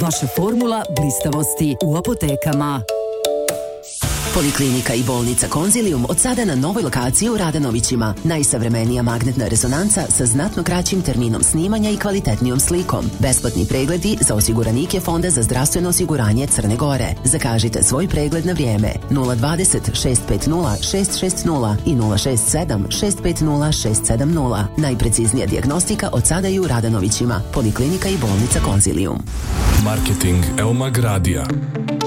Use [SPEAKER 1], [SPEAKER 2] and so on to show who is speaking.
[SPEAKER 1] Vaša formula blistavosti u apotekama.
[SPEAKER 2] Poliklinika i bolnica Konzilium od sada na novoj lokaciji u Radanovićima. Najsavremenija magnetna rezonanca sa znatno kraćim terminom snimanja i kvalitetnijom slikom. Besplatni pregledi za osiguranike Fonda za zdravstveno osiguranje Crne Gore. Zakažite svoj pregled na vrijeme 020 650 660 i 067 650 670. Najpreciznija dijagnostika od sada i u Radanovićima. Poliklinika i bolnica Konzilium.
[SPEAKER 3] Marketing Eomag Radija.